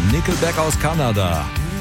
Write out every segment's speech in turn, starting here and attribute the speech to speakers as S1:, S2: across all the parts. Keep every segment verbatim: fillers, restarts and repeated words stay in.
S1: Nickelback aus Kanada.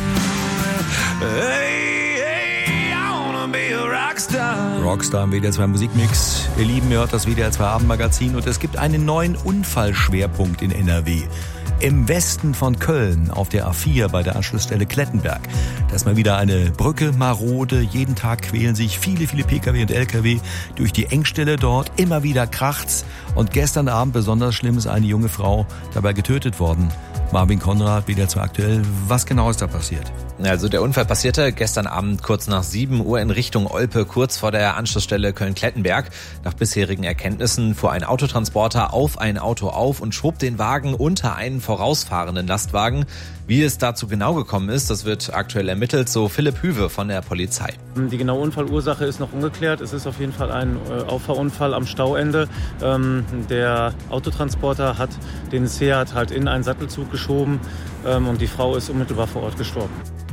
S1: Hey, hey, I wanna be a Rockstar. Rockstar im W D R zwei Musikmix. Ihr Lieben, ihr hört das W D R zwei Abendmagazin und es gibt einen neuen Unfallschwerpunkt in N R W. Im Westen von Köln auf der A vier bei der Anschlussstelle Klettenberg. Da ist mal wieder eine Brücke marode. Jeden Tag quälen sich viele, viele Pkw und Lkw durch die Engstelle dort. Immer wieder kracht's. Und gestern Abend, besonders schlimm, ist eine junge Frau dabei getötet worden. Marvin Konrad, W D R zwei aktuell. Was genau ist da passiert?
S2: Also der Unfall passierte gestern Abend kurz nach sieben Uhr in Richtung Olpe, kurz vor der Anschlussstelle Köln-Klettenberg. Nach bisherigen Erkenntnissen fuhr ein Autotransporter auf ein Auto auf und schob den Wagen unter einen vorausfahrenden Lastwagen. Wie es dazu genau gekommen ist, das wird aktuell ermittelt, so Philipp Hüwe von der Polizei.
S3: Die genaue Unfallursache ist noch ungeklärt. Es ist auf jeden Fall ein äh, Auffahrunfall am Stauende. Ähm, der Autotransporter hat den Seat halt in einen Sattelzug geschoben ähm, und die Frau ist unmittelbar vor Ort gestorben.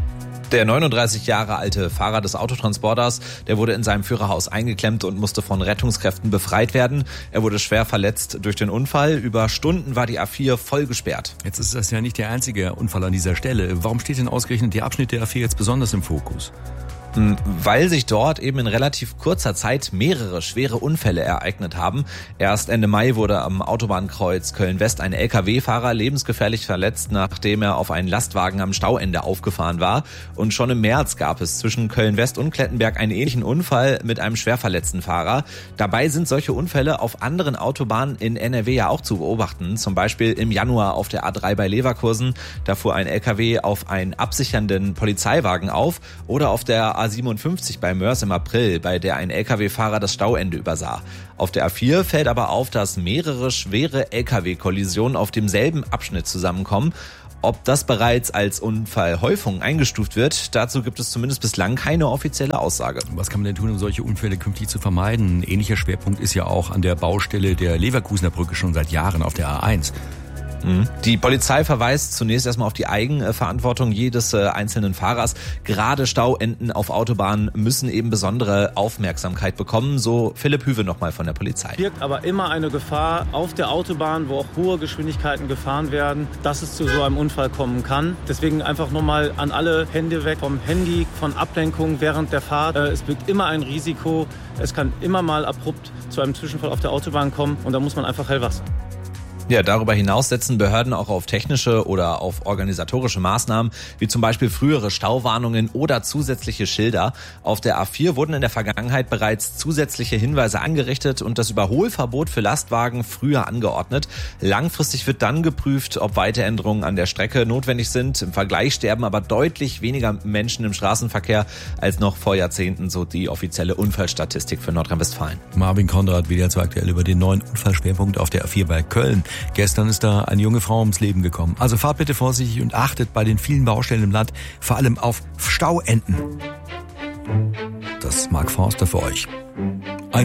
S2: Der neununddreißig Jahre alte Fahrer des Autotransporters, der wurde in seinem Führerhaus eingeklemmt und musste von Rettungskräften befreit werden. Er wurde schwer verletzt durch den Unfall. Über Stunden war die A vier voll gesperrt.
S1: Jetzt ist das ja nicht der einzige Unfall an dieser Stelle. Warum steht denn ausgerechnet der Abschnitt der A vier jetzt besonders im Fokus?
S2: Weil sich dort eben in relativ kurzer Zeit mehrere schwere Unfälle ereignet haben. Erst Ende Mai wurde am Autobahnkreuz Köln-West ein Lkw-Fahrer lebensgefährlich verletzt, nachdem er auf einen Lastwagen am Stauende aufgefahren war. Und schon im März gab es zwischen Köln-West und Klettenberg einen ähnlichen Unfall mit einem schwer verletzten Fahrer. Dabei sind solche Unfälle auf anderen Autobahnen in N R W ja auch zu beobachten. Zum Beispiel im Januar auf der A drei bei Leverkusen. Da fuhr ein Lkw auf einen absichernden Polizeiwagen auf. Oder auf der A siebenundfünfzig bei Mörs im April, bei der ein Lkw-Fahrer das Stauende übersah. Auf der A vier fällt aber auf, dass mehrere schwere Lkw-Kollisionen auf demselben Abschnitt zusammenkommen. Ob das bereits als Unfallhäufung eingestuft wird, dazu gibt es zumindest bislang keine offizielle Aussage.
S1: Was kann man denn tun, um solche Unfälle künftig zu vermeiden? Ein ähnlicher Schwerpunkt ist ja auch an der Baustelle der Leverkusener Brücke schon seit Jahren auf der A eins.
S2: Die Polizei verweist zunächst erstmal auf die Eigenverantwortung jedes einzelnen Fahrers. Gerade Stauenden auf Autobahnen müssen eben besondere Aufmerksamkeit bekommen, so Philipp Hüwe nochmal von der Polizei.
S3: Birgt aber immer eine Gefahr auf der Autobahn, wo auch hohe Geschwindigkeiten gefahren werden, dass es zu so einem Unfall kommen kann. Deswegen einfach nochmal an alle Hände weg vom Handy, von Ablenkung während der Fahrt. Es birgt immer ein Risiko. Es kann immer mal abrupt zu einem Zwischenfall auf der Autobahn kommen und da muss man einfach hellwach sein.
S2: Ja, darüber hinaus setzen Behörden auch auf technische oder auf organisatorische Maßnahmen, wie zum Beispiel frühere Stauwarnungen oder zusätzliche Schilder. Auf der A vier wurden in der Vergangenheit bereits zusätzliche Hinweise angerichtet und das Überholverbot für Lastwagen früher angeordnet. Langfristig wird dann geprüft, ob weitere Änderungen an der Strecke notwendig sind. Im Vergleich sterben aber deutlich weniger Menschen im Straßenverkehr als noch vor Jahrzehnten, so die offizielle Unfallstatistik für Nordrhein-Westfalen.
S1: Marvin Konrad, W D R zwei aktuell über den neuen Unfallschwerpunkt auf der A vier bei Köln. Gestern ist da eine junge Frau ums Leben gekommen. Also fahrt bitte vorsichtig und achtet bei den vielen Baustellen im Land vor allem auf Stauenden. Das ist Mark Forster für euch.